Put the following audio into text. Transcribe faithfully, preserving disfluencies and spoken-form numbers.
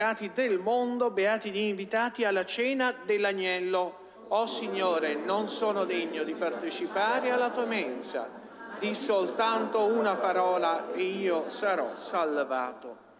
Beati del mondo, beati gli invitati alla cena dell'agnello. O Signore, non sono degno di partecipare alla tua mensa. Di soltanto una parola e io sarò salvato.